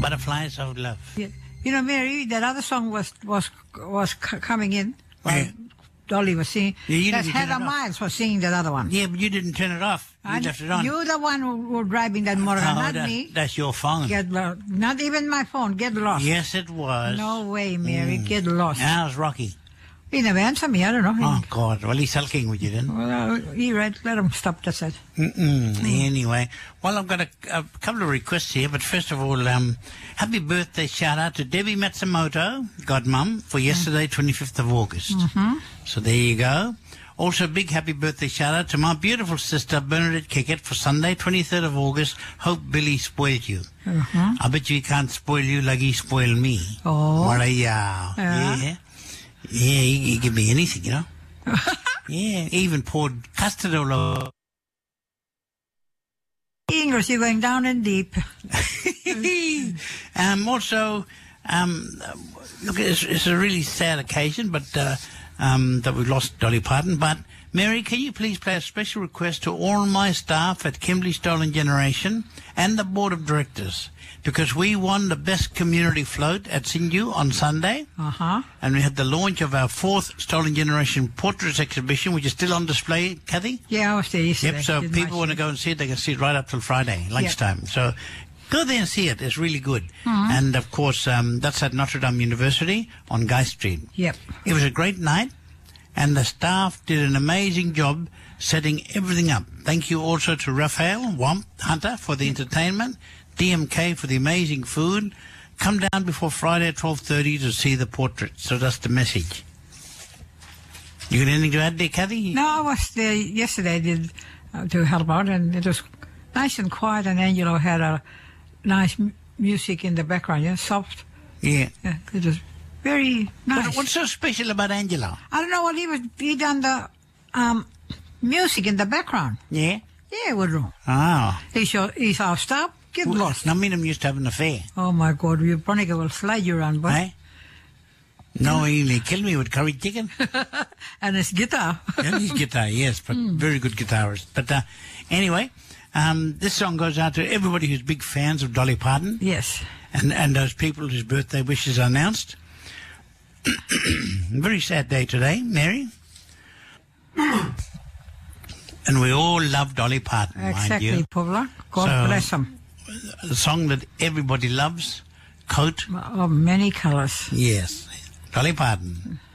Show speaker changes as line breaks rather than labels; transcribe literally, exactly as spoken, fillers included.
Butterflies of Love.
Yeah. You know, Mary, that other song was was was c- coming in.
Yeah.
Dolly was singing.
Yeah, you
That's
didn't turn
Heather
it off.
Miles was singing that other one.
Yeah, but you didn't turn it off. You
And
left it on.
you're the one who were driving that motor,
Oh,
not
that-
me.
That's your phone.
Get lost. Not even my phone. Get lost.
Yes, it was.
No way, Mary.
Mm.
Get lost.
How's Rocky?
He never answered me. I don't know.
Oh, God. Well, he's sulking with you then.
Well, he read. Let him stop. That's it.
Mm-mm. Anyway, well, I've got a, a couple of requests here, but first of all, um, happy birthday shout out to Debbie Matsumoto, godmum, for yesterday, twenty-fifth of August.
Mm-hmm.
So there you go. Also, a big happy birthday shout out to my beautiful sister, Bernadette Kickett, for Sunday, twenty-third of August. Hope Billy spoiled you.
Mm-hmm.
I bet you he can't spoil you like he spoiled me.
Oh.
What a yeah.
Yeah.
Yeah. Yeah, he, he give me anything, you know. Yeah, he even poured custard all over.
English, you're going down and deep.
um, also, um, look, it's, it's a really sad occasion, but uh, um, that we lost Dolly Parton. But Mary, can you please play a special request to all my staff at Kimberley Stolen Generation and the board of directors, because we won the best community float at Sindhu on Sunday,
Uh-huh.
and we had the launch of our fourth Stolen Generation portraits exhibition, which is still on display, Kathy.
Yeah, I was there yesterday.
Yep, so
Did
people
my
want to
shit.
go and see it, they can see it right up till Friday, lunchtime. So go there and see it. It's really good.
Mhm.
And, of course, um, that's at Notre Dame University on Guy Street.
Yep.
It was a great night, and the staff did an amazing job setting everything up. Thank you also to Raphael Wamp Hunter for the entertainment, D M K for the amazing food. Come down before Friday at twelve thirty to see the portrait. So that's the message. You got anything to add there, Kathy?
No, I was there yesterday I did, uh, to help out, and it was nice and quiet, and Angelo had a nice m- music in the background, yeah, soft.
Yeah.
Yeah, it was very nice.
What, what's so special about Angelo?
I don't know what he was. He done the um, music in the background.
Yeah?
Yeah, Woodrow.
Oh.
He's your, he's our stop. Get
Well,
lost.
now, me and him used to have an affair.
Oh my God, your Veronica will slide you around, but
Eh? No, he nearly killed me with curry chicken.
and his guitar.
And his guitar, yes, but very good guitarist. But uh, anyway, um, this song goes out to everybody who's big fans of Dolly Parton.
Yes.
And, and those people whose birthday wishes are announced. Very sad day today, Mary. And we all love Dolly Parton, mind
Exactly,
you.
Paula. God
So-
bless him.
The song that everybody loves, Coat.
Of many colors.
Yes, Dolly Parton.